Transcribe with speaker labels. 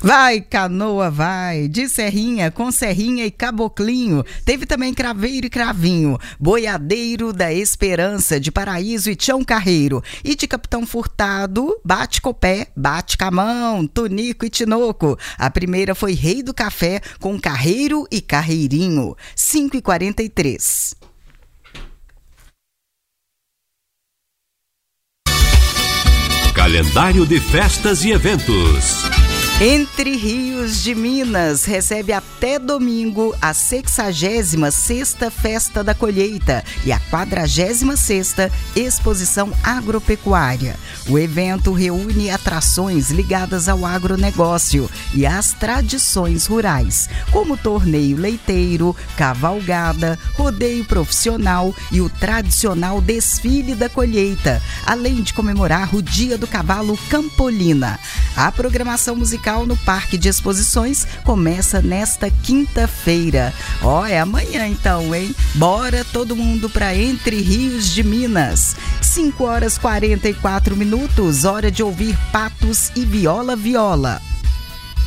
Speaker 1: Vai, canoa, vai, de serrinha, com serrinha e caboclinho. Teve também craveiro e cravinho, boiadeiro da Esperança, de Paraíso e Tião Carreiro. E de Capitão Furtado, bate com o pé, bate com a mão, Tunico e Tinoco. A primeira foi Rei do Café, com Carreiro e Carreirinho. 5h43.
Speaker 2: Calendário de festas e eventos.
Speaker 1: Entre Rios de Minas recebe até domingo a 66ª Festa da Colheita e a 46ª Exposição Agropecuária. O evento reúne atrações ligadas ao agronegócio e às tradições rurais, como torneio leiteiro, cavalgada, rodeio profissional e o tradicional desfile da colheita, além de comemorar o Dia do Cavalo Campolina. A programação musical no Parque de Exposições começa nesta quinta-feira. É amanhã então, hein? Bora todo mundo para Entre Rios de Minas. 5h44, hora de ouvir Patos e Viola Viola.